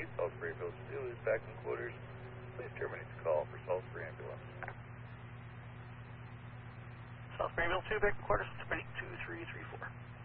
South Springfield 2 is back in quarters. Please terminate the call for Salisbury Ambulance. South Springfield 2, back in quarters, terminate 2334.